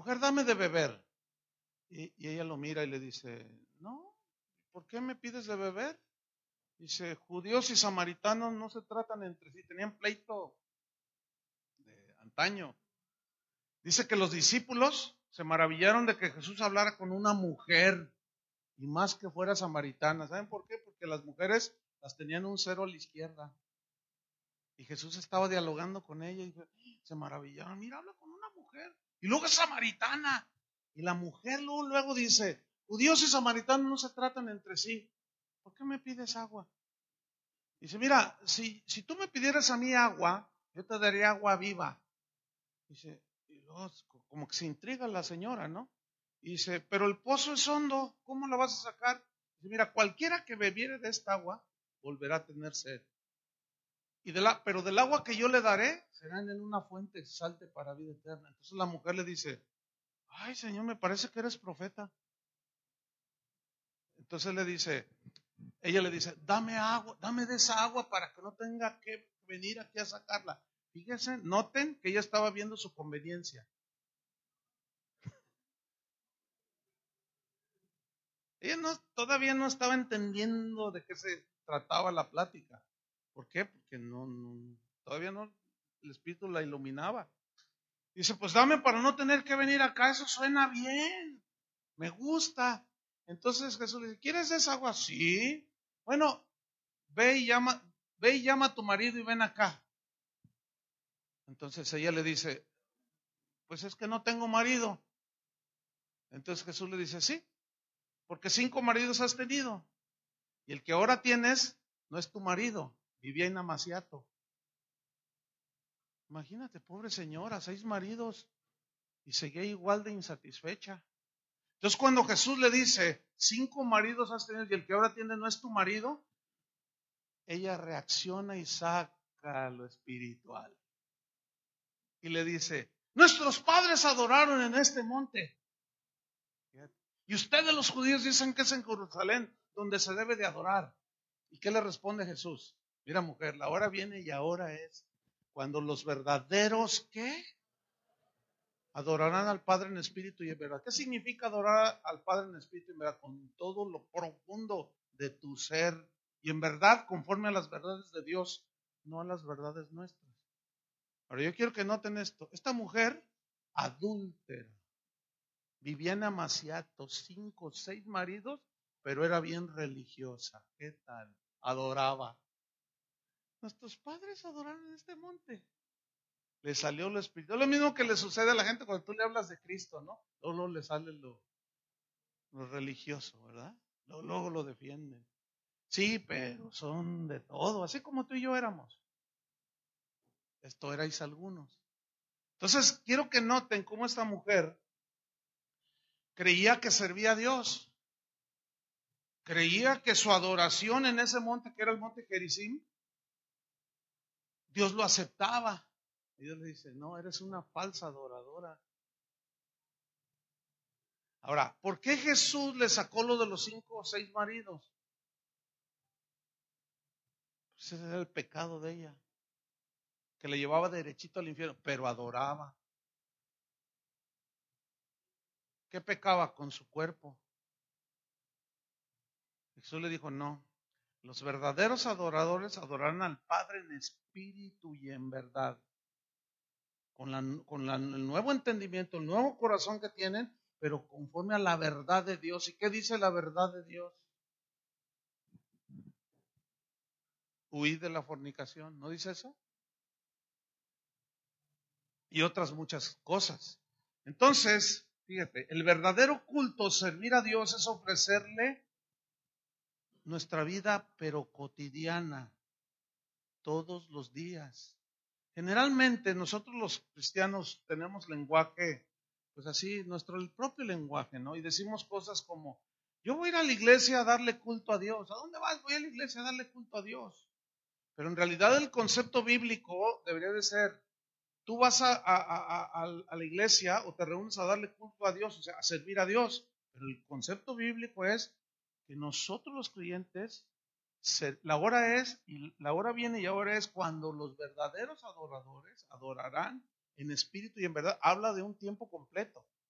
mujer, dame de beber. Y ella lo mira y le dice, no, ¿por qué me pides de beber? Dice, judíos y samaritanos no se tratan entre sí, tenían pleito de antaño. Dice que los discípulos se maravillaron de que Jesús hablara con una mujer y más que fuera samaritana. ¿Saben por qué? Porque las mujeres las tenían un cero a la izquierda. Y Jesús estaba dialogando con ella y se maravillaron. Mira, habla con una mujer. Y luego es samaritana. Y la mujer luego dice, judíos y samaritanos no se tratan entre sí. ¿Por qué me pides agua? Dice, mira, si tú me pidieras a mí agua, yo te daría agua viva. Dice, y luego como que se intriga la señora, ¿no? Y dice, pero el pozo es hondo, ¿cómo la vas a sacar? Dice, mira, cualquiera que bebiere de esta agua volverá a tener sed. Pero del agua que yo le daré, será en él una fuente que salte para vida eterna. Entonces la mujer le dice, ay Señor, me parece que eres profeta. Entonces ella le dice, dame agua, dame de esa agua para que no tenga que venir aquí a sacarla. Fíjense, noten que ella estaba viendo su conveniencia. Ella todavía no estaba entendiendo de qué se trataba la plática. ¿Por qué? Porque todavía no, el Espíritu la iluminaba. Dice, pues dame para no tener que venir acá, eso suena bien, me gusta. Entonces Jesús le dice, ¿quieres esa agua? Sí. Bueno, ve y llama a tu marido y ven acá. Entonces ella le dice, pues es que no tengo marido. Entonces Jesús le dice, sí, porque 5 maridos has tenido. Y el que ahora tienes no es tu marido, vivía en Amaciato. Imagínate, pobre señora, 6 maridos y seguía igual de insatisfecha. Entonces cuando Jesús le dice, 5 maridos has tenido y el que ahora tienes no es tu marido, ella reacciona y saca lo espiritual. Y le dice, nuestros padres adoraron en este monte. Y ustedes los judíos dicen que es en Jerusalén donde se debe de adorar. ¿Y qué le responde Jesús? Mira mujer, la hora viene y ahora es cuando los verdaderos, ¿qué? Adorarán al Padre en espíritu y en verdad. ¿Qué significa adorar al Padre en espíritu y en verdad? Con todo lo profundo de tu ser y en verdad conforme a las verdades de Dios, no a las verdades nuestras. Ahora yo quiero que noten esto. Esta mujer adúltera, vivía en Amaciato, 5, 6 maridos, pero era bien religiosa. ¿Qué tal? Adoraba. Nuestros padres adoraron en este monte. Le salió lo espiritual. Lo mismo que le sucede a la gente cuando tú le hablas de Cristo, ¿no? Luego le sale lo religioso, ¿verdad? Luego lo defienden. Sí, pero son de todo, así como tú y yo éramos. Esto erais algunos. Entonces, quiero que noten cómo esta mujer creía que servía a Dios. Creía que su adoración en ese monte, que era el monte Gerizim, Dios lo aceptaba. Y Dios le dice, no, eres una falsa adoradora. Ahora, ¿por qué Jesús le sacó lo de los 5 o 6 maridos? Pues ese era el pecado de ella, que le llevaba derechito al infierno, pero adoraba. ¿Qué pecaba? Con su cuerpo. Jesús le dijo, no, los verdaderos adoradores adorarán al Padre en espíritu y en verdad. Con el nuevo entendimiento, el nuevo corazón que tienen, pero conforme a la verdad de Dios. ¿Y qué dice la verdad de Dios? Huid de la fornicación, ¿no dice eso? Y otras muchas cosas. Entonces, fíjate, el verdadero culto, servir a Dios, es ofrecerle nuestra vida, pero cotidiana, todos los días. Generalmente nosotros los cristianos tenemos lenguaje, pues así, el propio lenguaje, ¿no? Y decimos cosas como, yo voy a ir a la iglesia a darle culto a Dios. ¿A dónde vas? Voy a la iglesia a darle culto a Dios. Pero en realidad el concepto bíblico debería de ser, tú vas a la iglesia o te reúnes a darle culto a Dios, o sea, a servir a Dios. Pero el concepto bíblico es que nosotros los creyentes, la hora viene y ahora es cuando los verdaderos adoradores adorarán en espíritu y en verdad. Habla de un tiempo completo.